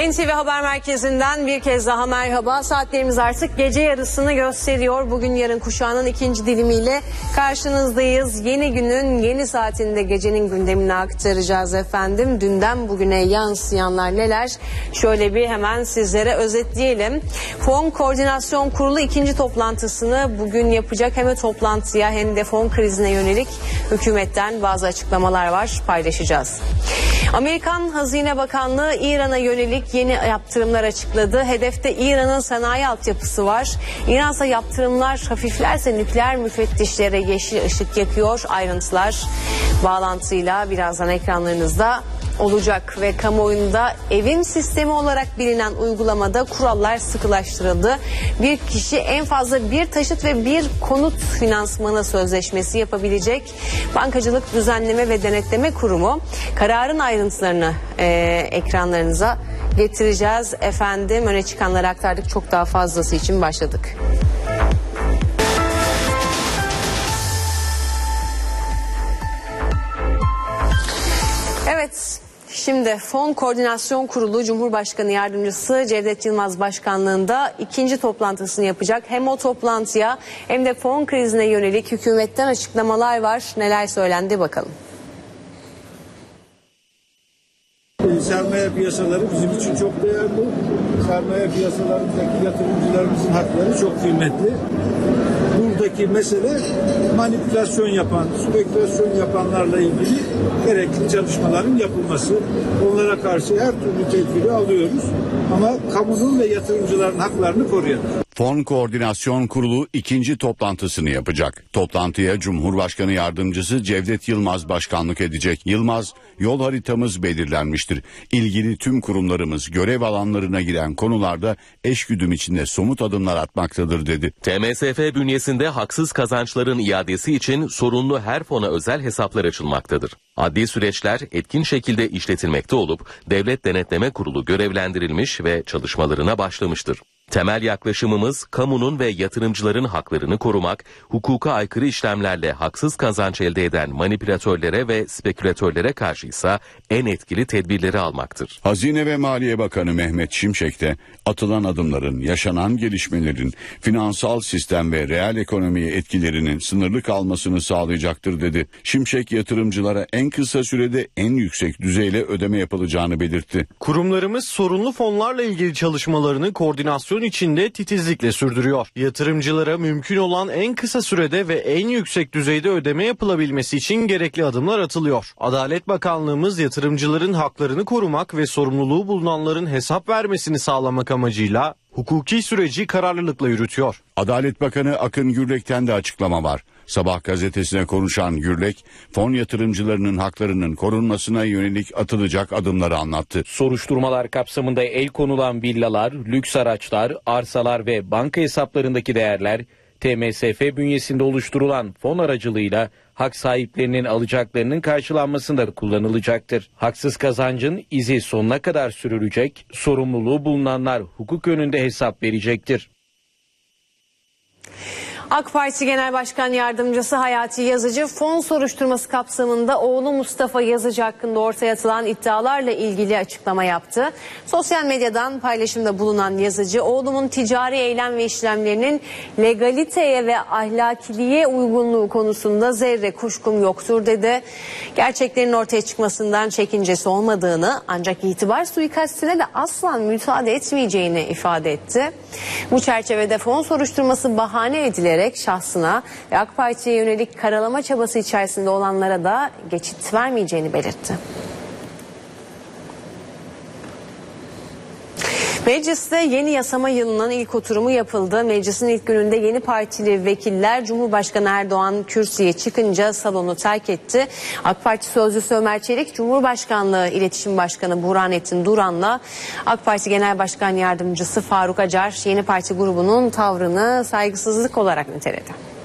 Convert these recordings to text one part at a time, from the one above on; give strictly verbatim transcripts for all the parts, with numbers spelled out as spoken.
N T V Haber Merkezi'nden bir kez daha merhaba. Saatlerimiz artık gece yarısını gösteriyor. Bugün yarın kuşağının ikinci dilimiyle karşınızdayız. Yeni günün yeni saatinde gecenin gündemini aktaracağız efendim. Dünden bugüne yansıyanlar neler? Şöyle bir hemen sizlere özetleyelim. Fon Koordinasyon Kurulu ikinci toplantısını bugün yapacak. Hem de toplantıya hem de fon krizine yönelik hükümetten bazı açıklamalar var, paylaşacağız. Amerikan Hazine Bakanlığı İran'a yönelik yeni yaptırımlar açıkladı. Hedefte İran'ın sanayi altyapısı var. İran'sa yaptırımlar hafiflerse nükleer müfettişlere yeşil ışık yakıyor. Ayrıntılar bağlantıyla birazdan ekranlarınızda olacak ve kamuoyunda evin sistemi olarak bilinen uygulamada kurallar sıkılaştırıldı. Bir kişi en fazla bir taşıt ve bir konut finansmanı sözleşmesi yapabilecek. Bankacılık Düzenleme ve Denetleme Kurumu kararın ayrıntılarını e, ekranlarınıza getireceğiz. Efendim öne çıkanları aktardık, çok daha fazlası için başladık. Evet. Şimdi Fon Koordinasyon Kurulu Cumhurbaşkanı Yardımcısı Cevdet Yılmaz başkanlığında ikinci toplantısını yapacak. Hem o toplantıya hem de fon krizine yönelik hükümetten açıklamalar var. Neler söylendi bakalım. Sermaye piyasaları bizim için çok değerli. Sermaye piyasalarındaki yatırımcılarımızın hakları çok kıymetli. Buradaki mesele manipülasyon yapan, spekülasyon yapanlarla ilgili gerekli çalışmaların yapılması. Onlara karşı her türlü tedbiri alıyoruz. Ama kamunun ve yatırımcıların haklarını koruyalım. Fon Koordinasyon Kurulu ikinci toplantısını yapacak. Toplantıya Cumhurbaşkanı Yardımcısı Cevdet Yılmaz başkanlık edecek. Yılmaz, yol haritamız belirlenmiştir. İlgili tüm kurumlarımız görev alanlarına giren konularda eşgüdüm içinde somut adımlar atmaktadır dedi. T M S F bünyesinde haksız kazançların iadesi için sorunlu her fona özel hesaplar açılmaktadır. Adli süreçler etkin şekilde işletilmekte olup Devlet Denetleme Kurulu görevlendirilmiş ve çalışmalarına başlamıştır. Temel yaklaşımımız kamunun ve yatırımcıların haklarını korumak, hukuka aykırı işlemlerle haksız kazanç elde eden manipülatörlere ve spekülatörlere karşıysa en etkili tedbirleri almaktır. Hazine ve Maliye Bakanı Mehmet Şimşek de atılan adımların, yaşanan gelişmelerin finansal sistem ve reel ekonomiye etkilerinin sınırlı kalmasını sağlayacaktır dedi. Şimşek yatırımcılara en kısa sürede en yüksek düzeyle ödeme yapılacağını belirtti. Kurumlarımız sorunlu fonlarla ilgili çalışmalarını koordinasyon içinde titizlikle sürdürüyor. Yatırımcılara mümkün olan en kısa sürede ve en yüksek düzeyde ödeme yapılabilmesi için gerekli adımlar atılıyor. Adalet Bakanlığımız yatırımcıların haklarını korumak ve sorumluluğu bulunanların hesap vermesini sağlamak amacıyla hukuki süreci kararlılıkla yürütüyor. Adalet Bakanı Akın Gürlek'ten de açıklama var. Sabah gazetesine konuşan Gürlek, fon yatırımcılarının haklarının korunmasına yönelik atılacak adımları anlattı. Soruşturmalar kapsamında el konulan villalar, lüks araçlar, arsalar ve banka hesaplarındaki değerler T M S F bünyesinde oluşturulan fon aracılığıyla hak sahiplerinin alacaklarının karşılanmasında kullanılacaktır. Haksız kazancın izi sonuna kadar sürülecek, sorumluluğu bulunanlar hukuk önünde hesap verecektir. AK Parti Genel Başkan Yardımcısı Hayati Yazıcı fon soruşturması kapsamında oğlu Mustafa Yazıcı hakkında ortaya atılan iddialarla ilgili açıklama yaptı. Sosyal medyadan paylaşımda bulunan Yazıcı, oğlumun ticari eylem ve işlemlerinin legaliteye ve ahlakiliğe uygunluğu konusunda zerre kuşkum yoktur dedi. Gerçeklerin ortaya çıkmasından çekincesi olmadığını, ancak itibar suikastine de asla müsaade etmeyeceğini ifade etti. Bu çerçevede fon soruşturması bahane edilerek şahsına ve AK Parti'ye yönelik karalama çabası içerisinde olanlara da geçit vermeyeceğini belirtti. Mecliste yeni yasama yılının ilk oturumu yapıldı. Meclisin ilk gününde yeni partili vekiller Cumhurbaşkanı Erdoğan kürsüye çıkınca salonu terk etti. AK Parti sözcüsü Ömer Çelik, Cumhurbaşkanlığı İletişim Başkanı Burhanettin Duran'la AK Parti Genel Başkan Yardımcısı Faruk Acar yeni parti grubunun tavrını saygısızlık olarak niteledi.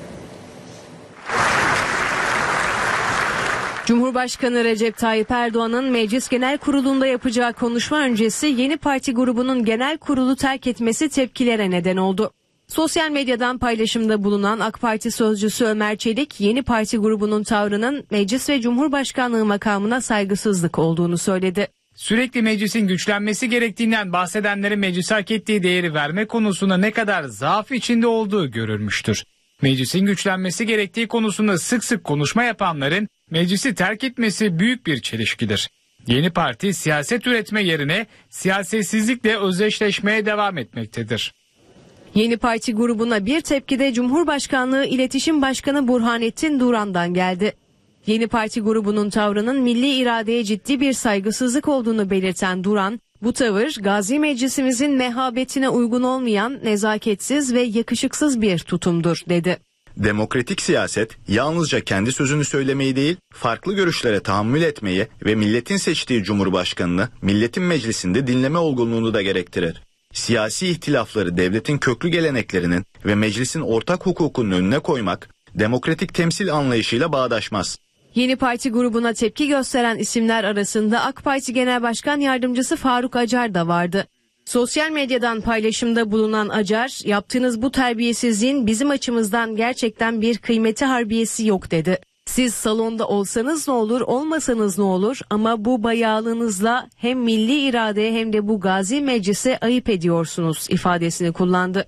Cumhurbaşkanı Recep Tayyip Erdoğan'ın Meclis Genel Kurulu'nda yapacağı konuşma öncesi yeni parti grubunun genel kurulu terk etmesi tepkilere neden oldu. Sosyal medyadan paylaşımda bulunan AK Parti sözcüsü Ömer Çelik, yeni parti grubunun tavrının meclis ve cumhurbaşkanlığı makamına saygısızlık olduğunu söyledi. Sürekli meclisin güçlenmesi gerektiğinden bahsedenlerin meclise hak ettiği değeri verme konusunda ne kadar zaaf içinde olduğu görülmüştür. Meclisin güçlenmesi gerektiği konusunda sık sık konuşma yapanların meclisi terk etmesi büyük bir çelişkidir. Yeni parti siyaset üretme yerine siyasetsizlikle özdeşleşmeye devam etmektedir. Yeni Parti grubuna bir tepki de Cumhurbaşkanlığı İletişim Başkanı Burhanettin Duran'dan geldi. Yeni Parti grubunun tavrının milli iradeye ciddi bir saygısızlık olduğunu belirten Duran, bu tavır Gazi Meclisimizin mehabetine uygun olmayan, nezaketsiz ve yakışıksız bir tutumdur dedi. Demokratik siyaset yalnızca kendi sözünü söylemeyi değil, farklı görüşlere tahammül etmeyi ve milletin seçtiği Cumhurbaşkanını milletin meclisinde dinleme olgunluğunu da gerektirir. Siyasi ihtilafları devletin köklü geleneklerinin ve meclisin ortak hukukunun önüne koymak, demokratik temsil anlayışıyla bağdaşmaz. Yeni Parti grubuna tepki gösteren isimler arasında AK Parti Genel Başkan Yardımcısı Faruk Acar da vardı. Sosyal medyadan paylaşımda bulunan Acar, yaptığınız bu terbiyesizliğin bizim açımızdan gerçekten bir kıymeti harbiyesi yok dedi. Siz salonda olsanız ne olur, olmasanız ne olur ama bu bayağılığınızla hem milli iradeye hem de bu Gazi Meclis'e ayıp ediyorsunuz ifadesini kullandı.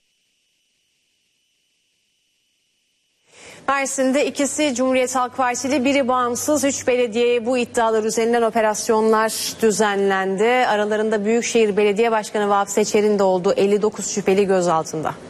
Mersin'de ikisi Cumhuriyet Halk Partili, biri bağımsız, üç belediyeye bu iddialar üzerinden operasyonlar düzenlendi. Aralarında Büyükşehir Belediye Başkanı Vahap Seçer'in de olduğu elli dokuz şüpheli gözaltında.